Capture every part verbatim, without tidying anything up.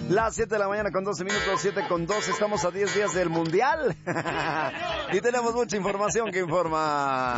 Las siete de la mañana con doce minutos, siete con doce, estamos a diez días del Mundial. Y tenemos mucha información que informa.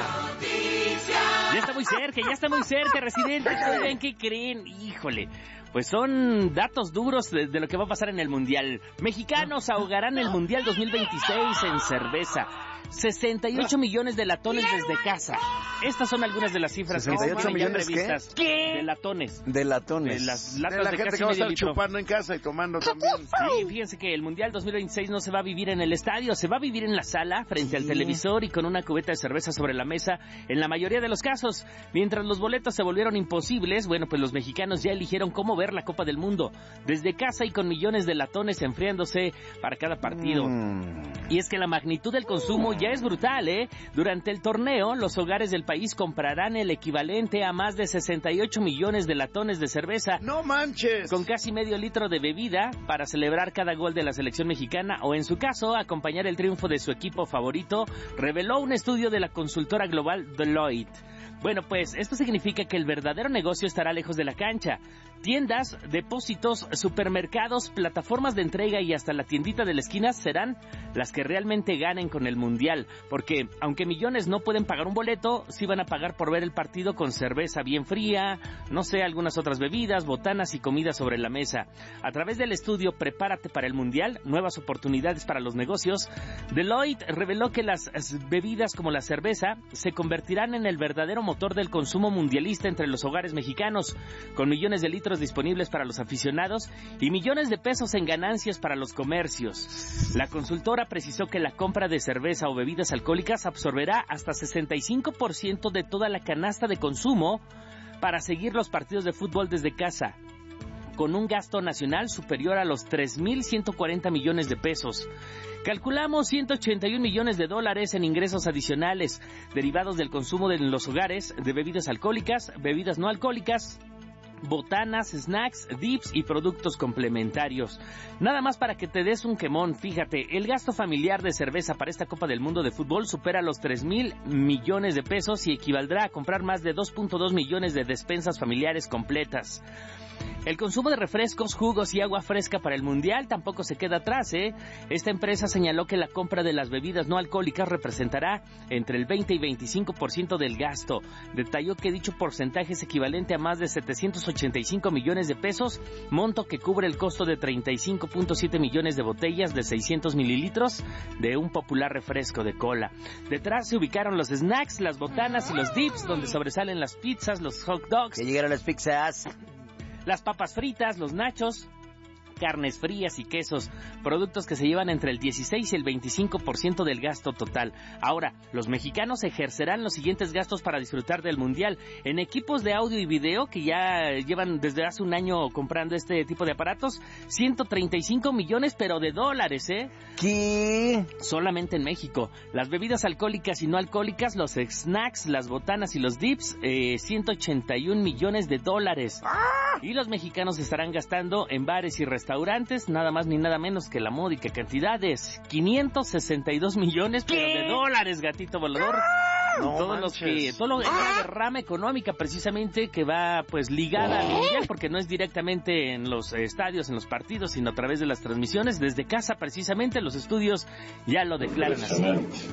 Ya está muy cerca, ya está muy cerca, residentes. Oigan, ¿qué creen? Híjole. Pues son datos duros de, de lo que va a pasar en el Mundial. Mexicanos ahogarán el Mundial dos mil veintiséis en cerveza. sesenta y ocho millones de latones desde casa. Estas son algunas de las cifras que se ponen ya en revistas. ¿Qué? De latones. De latones. De las latas de la de gente casi que va a medio estar litro. chupando en casa y tomando también. Sí, fíjense que el Mundial dos mil veintiséis no se va a vivir en el estadio, se va a vivir en la sala, frente sí. al televisor y con una cubeta de cerveza sobre la mesa, en la mayoría de los casos. Mientras los boletos se volvieron imposibles, bueno, pues los mexicanos ya eligieron cómo ver la Copa del Mundo. Desde casa y con millones de latones enfriándose para cada partido. Mm. Y es que la magnitud del consumo ya es brutal, ¿eh? Durante el torneo, los hogares del país comprarán el equivalente a más de sesenta y ocho millones de latones de cerveza. ¡No manches! Con casi medio litro de bebida para celebrar cada gol de la selección mexicana o, en su caso, acompañar el triunfo de su equipo favorito, reveló un estudio de la consultora global Deloitte. Bueno, pues esto significa que el verdadero negocio estará lejos de la cancha. Tiendas, depósitos, supermercados, plataformas de entrega y hasta la tiendita de la esquina serán las que realmente ganen con el Mundial. Porque, aunque millones no pueden pagar un boleto, sí van a pagar por ver el partido con cerveza bien fría, no sé, algunas otras bebidas, botanas y comida sobre la mesa. A través del estudio Prepárate para el Mundial, nuevas oportunidades para los negocios, Deloitte reveló que las bebidas como la cerveza se convertirán en el verdadero motor del consumo mundialista entre los hogares mexicanos, con millones de litros disponibles para los aficionados y millones de pesos en ganancias para los comercios. La consultora precisó que la compra de cerveza o bebidas alcohólicas absorberá hasta sesenta y cinco por ciento de toda la canasta de consumo para seguir los partidos de fútbol desde casa, con un gasto nacional superior a los tres mil ciento cuarenta millones de pesos. Calculamos ciento ochenta y un millones de dólares en ingresos adicionales derivados del consumo de los hogares de bebidas alcohólicas, bebidas no alcohólicas, botanas, snacks, dips y productos complementarios. Nada más para que te des un quemón, fíjate, el gasto familiar de cerveza para esta Copa del Mundo de fútbol supera los tres mil millones de pesos y equivaldrá a comprar más de dos punto dos millones de despensas familiares completas. El consumo de refrescos, jugos y agua fresca para el Mundial tampoco se queda atrás, ¿eh? Esta empresa señaló que la compra de las bebidas no alcohólicas representará entre el veinte y veinticinco por ciento del gasto. Detalló que dicho porcentaje es equivalente a más de setecientos ochenta y cinco millones de pesos, monto que cubre el costo de treinta y cinco punto siete millones de botellas de seiscientos mililitros de un popular refresco de cola. Detrás se ubicaron los snacks, las botanas y los dips, donde sobresalen las pizzas, los hot dogs. Que llegaron las pizzas. Las papas fritas, los nachos, carnes frías y quesos, productos que se llevan entre el dieciséis y el veinticinco por ciento del gasto total. Ahora, los mexicanos ejercerán los siguientes gastos para disfrutar del Mundial. En equipos de audio y video, que ya llevan desde hace un año comprando este tipo de aparatos, ciento treinta y cinco millones, pero de dólares, ¿eh? ¿Qué? Solamente en México. Las bebidas alcohólicas y no alcohólicas, los snacks, las botanas y los dips, eh, ciento ochenta y un millones de dólares. ¡Ah! Y los mexicanos estarán gastando en bares y restaurantes nada más ni nada menos que la módica cantidad de quinientos sesenta y dos millones pero de dólares, gatito volador. No todos los que todo lo que la derrama económica precisamente que va pues ligada al Mundial, porque no es directamente en los estadios, en los partidos, sino a través de las transmisiones desde casa. Precisamente los estudios ya lo declaran así.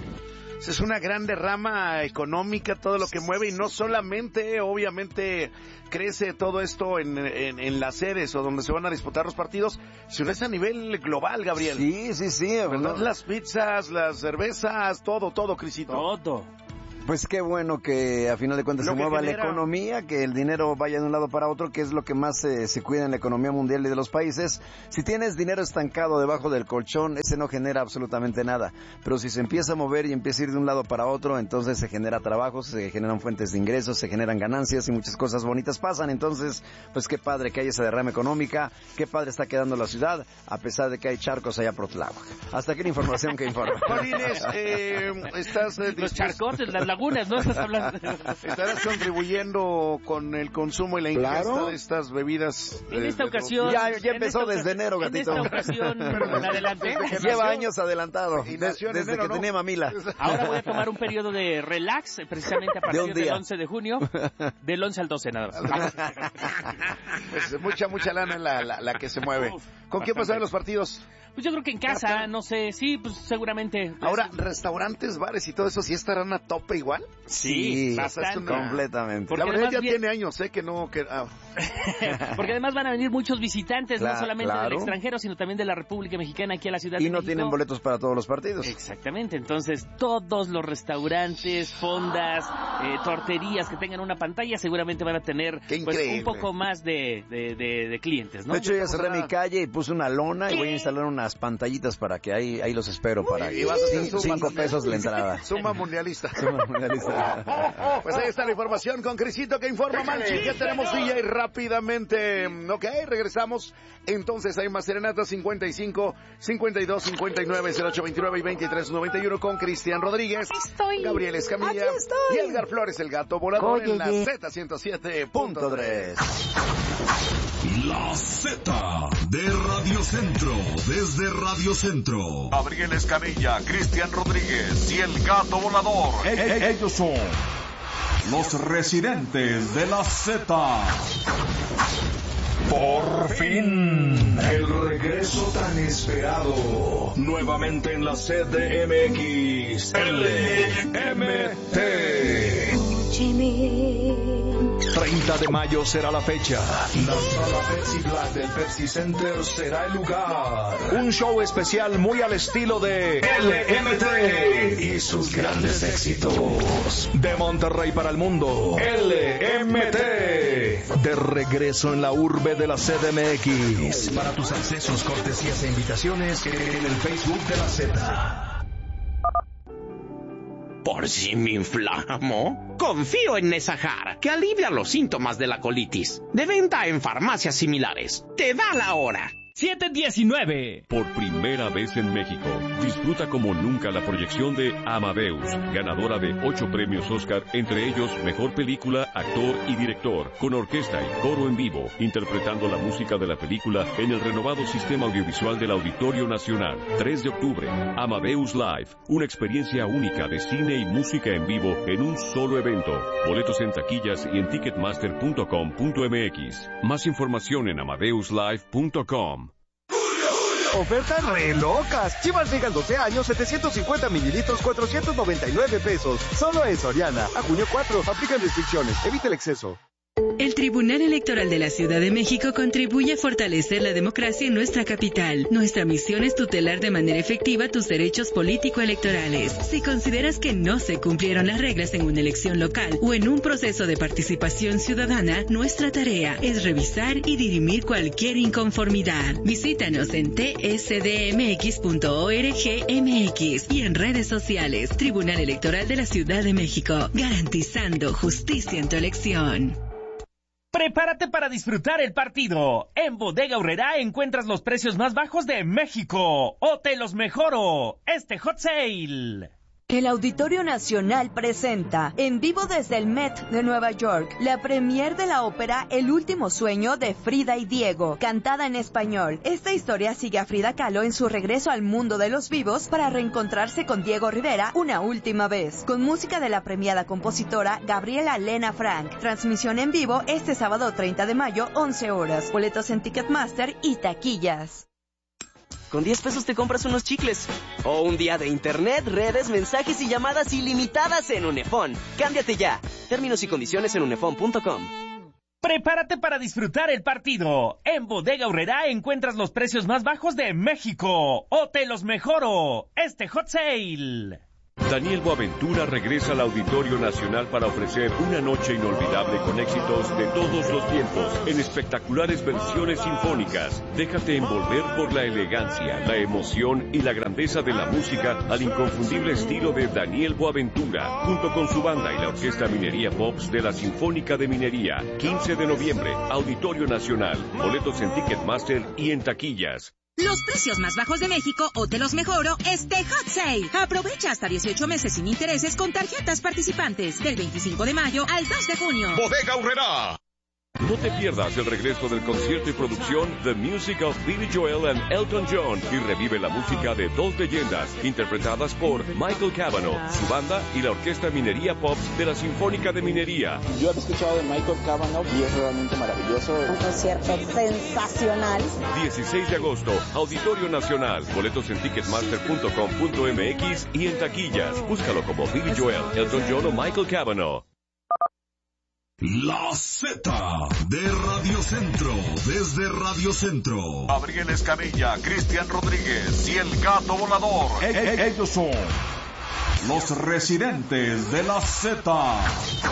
Es una gran derrama económica, todo lo que mueve, y no solamente, obviamente, crece todo esto en, en, en las sedes o donde se van a disputar los partidos, sino es a nivel global, Gabriel. Sí, sí, sí. ¿Verdad? No. Las pizzas, las cervezas, todo, todo, Crisito. Todo. Pues qué bueno que a final de cuentas lo se mueva genera... la economía, que el dinero vaya de un lado para otro, que es lo que más eh, se cuida en la economía mundial y de los países. Si tienes dinero estancado debajo del colchón, ese no genera absolutamente nada. Pero si se empieza a mover y empieza a ir de un lado para otro, entonces se genera trabajo, se generan fuentes de ingresos, se generan ganancias y muchas cosas bonitas pasan. Entonces, pues qué padre que haya esa derrama económica, qué padre está quedando la ciudad, a pesar de que hay charcos allá por Tláhuac. Hasta aquí la información que informa. Polines, eh, estás... Eh, los charcotes, las lagunas, ¿no? Estás hablando. Estarás contribuyendo con el consumo y la ingesta Claro. de estas bebidas. En eh, esta de- ocasión... Ya, ya en empezó esta desde oca- enero, gatito. En esta ocasión, en adelante. Desde que Lleva nació. años adelantado, Y de- nació en desde enero, que ¿no? tenía mamila. Ahora voy a tomar un periodo de relax, eh, precisamente a De un partir del día. once de junio, del once al doce nada más. Pues mucha, mucha lana la, la, la que se mueve. Uf, ¿Con quién bastante. pasan los partidos? Pues yo creo que en casa, no sé, sí, pues seguramente. Ahora, restaurantes, bares y todo eso, ¿sí estarán a tope igual? Sí, Sí, bastante. completamente. Porque la verdad además ya bien- tiene años, ¿eh? Que no... Que, ah. Porque además van a venir muchos visitantes, Cla- no solamente claro. del extranjero, sino también de la República Mexicana aquí a la Ciudad Y de no México. tienen boletos para todos los partidos. Exactamente, entonces todos los restaurantes, fondas, eh, torterías que tengan una pantalla seguramente van a tener Qué pues, un increíble. poco más de, de, de- de clientes, ¿no? De hecho, ya O cerré sea- mi calle y puse una lona y voy a instalar unas pantallitas para que ahí, ahí los espero para Y vas a hacer cin- zumba cinco también. pesos la entrada. Suma mundialista. Suma mundialista. Pues ahí está la información con Crisito que informa Manchi. Ya tenemos D J rápidamente. Ok, regresamos. Entonces hay más serenatas cincuenta y cinco, cincuenta y dos, cincuenta y nueve, cero ocho veintinueve y veintitrés noventa y uno con Cristian Rodríguez, Gabriel Escamilla Aquí estoy. y Edgar Flores, el gato volador Oye, en la oye. Z ciento siete punto Punto tres. tres. La Z de Radio Centro, desde Radio Centro. Gabriel Escamilla, Cristian Rodríguez y el gato volador. E- e- ellos son los residentes de la Z. Por fin, el regreso tan esperado. Nuevamente en la C D M X, L M T. treinta de mayo será la fecha. La sala Pepsi Black del Pepsi Center será el lugar. Un show especial muy al estilo de L M T y sus grandes éxitos. De Monterrey para el mundo, L M T. De regreso en la urbe de la C D M X. Para tus accesos, cortesías e invitaciones en el Facebook de la Z. ¿Por si me inflamo? Confío en Nesahar, que alivia los síntomas de la colitis. De venta en farmacias similares. Te da la hora. siete diecinueve. Por primera vez en México, disfruta como nunca la proyección de Amadeus, ganadora de ocho premios Oscar, entre ellos Mejor Película, Actor y Director, con orquesta y coro en vivo, interpretando la música de la película en el renovado sistema audiovisual del Auditorio Nacional. tres de octubre, Amadeus Live, una experiencia única de cine y música en vivo en un solo evento. Boletos en taquillas y en ticketmaster punto com punto m x. Más información en amadeus live punto com. Ofertas re locas. Chivas Regal doce años, setecientos cincuenta mililitros, cuatrocientos noventa y nueve pesos. Solo en Soriana. A junio cuatro. Aplican restricciones. Evita el exceso. El Tribunal Electoral de la Ciudad de México contribuye a fortalecer la democracia en nuestra capital. Nuestra misión es tutelar de manera efectiva tus derechos político-electorales. Si consideras que no se cumplieron las reglas en una elección local o en un proceso de participación ciudadana, nuestra tarea es revisar y dirimir cualquier inconformidad. Visítanos en t s d m x punto org m x y en redes sociales. Tribunal Electoral de la Ciudad de México, garantizando justicia en tu elección. Prepárate para disfrutar el partido. En Bodega Aurrerá encuentras los precios más bajos de México. O te los mejoro. Este hot sale. El Auditorio Nacional presenta, en vivo desde el Met de Nueva York, la premier de la ópera El último sueño de Frida y Diego, cantada en español. Esta historia sigue a Frida Kahlo en su regreso al mundo de los vivos para reencontrarse con Diego Rivera una última vez, con música de la premiada compositora Gabriela Lena Frank. Transmisión en vivo este sábado treinta de mayo, once horas. Boletos en Ticketmaster y taquillas. Con diez pesos te compras unos chicles. O un día de internet, redes, mensajes y llamadas ilimitadas en Unefón. Cámbiate ya. Términos y condiciones en unefón punto com. Prepárate para disfrutar el partido. En Bodega Aurrerá encuentras los precios más bajos de México. O te los mejoro. Este hot sale. Daniel Boaventura regresa al Auditorio Nacional para ofrecer una noche inolvidable con éxitos de todos los tiempos, en espectaculares versiones sinfónicas. Déjate envolver por la elegancia, la emoción y la grandeza de la música al inconfundible estilo de Daniel Boaventura, junto con su banda y la Orquesta Minería Pops de la Sinfónica de Minería. quince de noviembre, Auditorio Nacional. Boletos en Ticketmaster y en taquillas. Los precios más bajos de México o te los mejoro este Hot Sale. Aprovecha hasta dieciocho meses sin intereses con tarjetas participantes del veinticinco de mayo al dos de junio. Bodega Aurrerá. No te pierdas el regreso del concierto y producción The Music of Billy Joel and Elton John y revive la música de dos leyendas interpretadas por Michael Cavanaugh, su banda y la Orquesta Minería Pops de la Sinfónica de Minería. Yo he escuchado de Michael Cavanaugh y es realmente maravilloso. Un concierto sensacional. dieciséis de agosto, Auditorio Nacional. Boletos en ticketmaster punto com punto m x y en taquillas. Búscalo como Billy Joel, Elton John o Michael Cavanaugh. La Z de Radio Centro, desde Radio Centro. Gabriel Escamilla, Cristian Rodríguez y el Gato Volador. E- e- ellos son los residentes de la Z.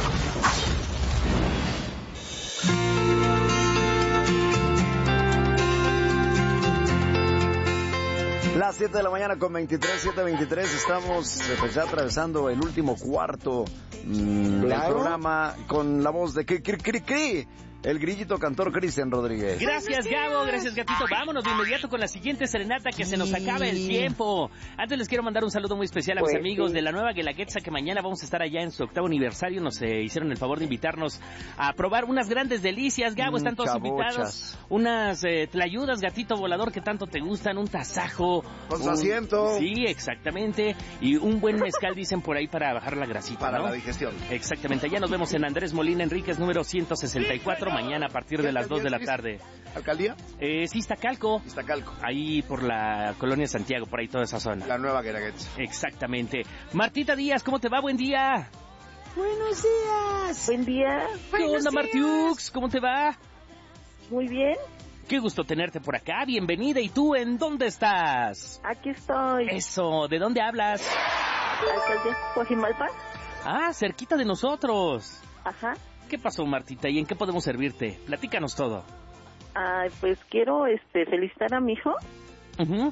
Las siete de la mañana con veintitrés, siete veintitrés, estamos pues, ya atravesando el último cuarto mmm, del programa con la voz de Cri Cri Cri Cri, el grillito cantor Cristian Rodríguez. Gracias, Gabo, gracias, Gatito. Vámonos de inmediato con la siguiente serenata que se nos acaba el tiempo. Antes les quiero mandar un saludo muy especial a mis pues, amigos sí. de la Nueva Guelaguetza, que mañana vamos a estar allá en su octavo aniversario. Nos eh, hicieron el favor de invitarnos a probar unas grandes delicias. Gabo, están todos Chabochas. invitados. Unas eh, tlayudas, Gatito Volador, que tanto te gustan, un tasajo. Con su un... asiento. Sí, exactamente. Y un buen mezcal, dicen por ahí, para bajar la grasita, Para ¿no? la digestión. Exactamente. Allá nos vemos en Andrés Molina Enríquez, número ciento sesenta y cuatro, mañana a partir de las dos de la tarde. ¿Alcaldía? Eh, sí, Iztacalco. Iztacalco. Ahí por la colonia Santiago, por ahí toda esa zona. La Nueva Guelaguetza. Exactamente. Martita Díaz, ¿cómo te va? Buen día. Buenos días. Buen día. ¿Qué onda, Martiux? ¿Cómo te va? Muy bien. Qué gusto tenerte por acá. Bienvenida. ¿Y tú en dónde estás? Aquí estoy. Eso. ¿De dónde hablas? Alcaldía Coajimalpa. Ah, cerquita de nosotros. Ajá. ¿Qué pasó, Martita? ¿Y en qué podemos servirte? Platícanos todo. Ah, pues quiero este felicitar a mi hijo, Uh-huh.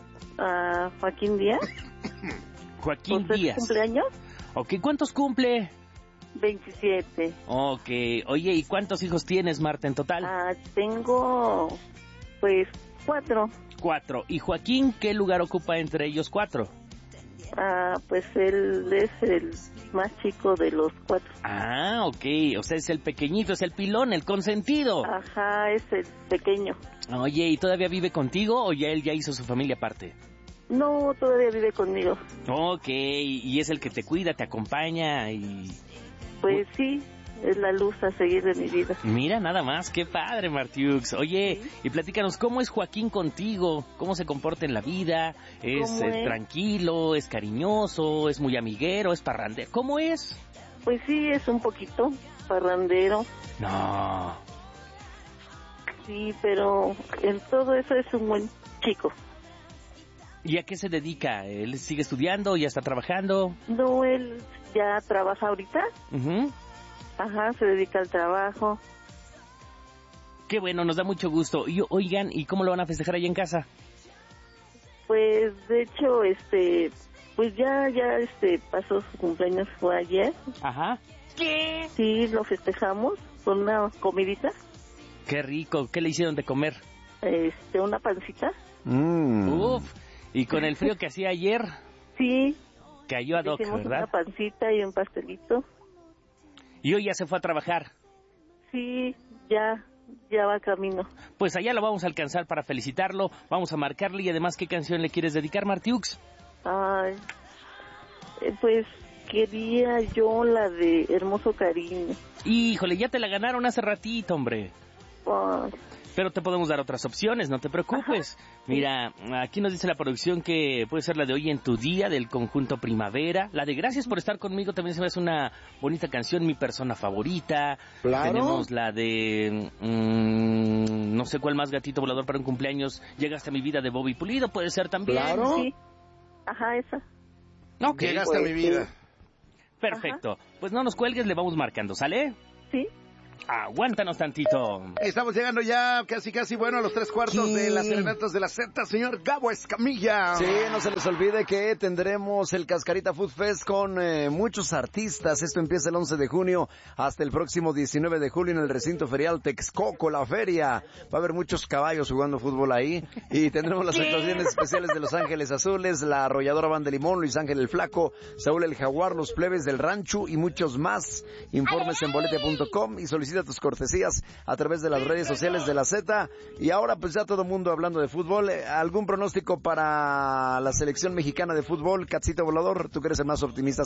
a Joaquín Díaz. Joaquín por su Díaz. cumpleaños. Ok, ¿cuántos cumple? veintisiete. Ok. Oye, ¿y cuántos hijos tienes, Marta, en total? Ah, tengo, pues, cuatro. Cuatro. ¿Y Joaquín qué lugar ocupa entre ellos cuatro? Ah, pues él es el más chico de los cuatro. Ah, ok. O sea, es el pequeñito, es el pilón, el consentido. Ajá, es el pequeño. Oye, ¿y todavía vive contigo o ya él ya hizo su familia aparte? No, todavía vive conmigo. Ok, y es el que te cuida, te acompaña y... Pues sí, es la luz a seguir de mi vida. Mira, nada más, qué padre, Martiux. Oye, y platícanos, ¿cómo es Joaquín contigo? ¿Cómo se comporta en la vida? ¿Es, ¿Cómo es es? tranquilo, es cariñoso, es muy amiguero, es parrandero? ¿Cómo es? Pues sí, es un poquito parrandero. No. Sí, pero en todo eso es un buen chico. ¿Y a qué se dedica? ¿Él sigue estudiando? ¿Ya está trabajando? No, él ya trabaja ahorita. Uh-huh. Ajá, se dedica al trabajo. Qué bueno, nos da mucho gusto. Y oigan, ¿y cómo lo van a festejar allá en casa? Pues de hecho, este, pues ya, ya, este, pasó su cumpleaños, fue ayer. Ajá. ¿Qué? Sí, lo festejamos con una comidita, Qué rico. ¿Qué le hicieron de comer? este, una pancita. Mm. Uf. Y con el frío que hacía ayer, Sí, cayó a Doc, hicimos ¿verdad? una pancita y un pastelito. Y hoy ya se fue a trabajar. Sí, ya, ya va camino. Pues allá lo vamos a alcanzar para felicitarlo, vamos a marcarle y además, ¿qué canción le quieres dedicar, Martiux? Ay, eh, pues quería yo la de Hermoso Cariño. Híjole, ya te la ganaron hace ratito, hombre. Ay, Pero te podemos dar otras opciones, no te preocupes. Mira, aquí nos dice la producción que puede ser la de Hoy en tu Día, del conjunto Primavera. La de Gracias por estar conmigo también se me hace una bonita canción, mi persona favorita. Claro. Tenemos la de... mmm, no sé cuál más, Gatito Volador para un cumpleaños. Llegaste a mi vida, de Bobby Pulido, puede ser también. Claro. sí. Ajá, esa. Ok, Llegaste a mi vida. perfecto. Pues no nos cuelgues, le vamos marcando, ¿sale? Sí. Aguántanos tantito. Estamos llegando ya casi, casi, bueno, a los tres cuartos sí. de las serenatas de la Z, señor Gabo Escamilla. Sí, no se les olvide que tendremos el Cascarita Food Fest con eh, muchos artistas. Esto empieza el once de junio hasta el próximo diecinueve de julio en el recinto ferial Texcoco, la feria. Va a haber muchos caballos jugando fútbol ahí. Y tendremos las actuaciones especiales de Los Ángeles Azules, la Arrolladora Banda Limón, Luis Ángel el Flaco, Saúl el Jaguar, los Plebes del Rancho y muchos más. Informes en bolete punto com y solicita tus cortesías a través de las redes sociales de la Z. Y ahora pues ya todo el mundo hablando de fútbol. ¿Algún pronóstico para la selección mexicana de fútbol? Catsito Volador, tú que eres el más optimista.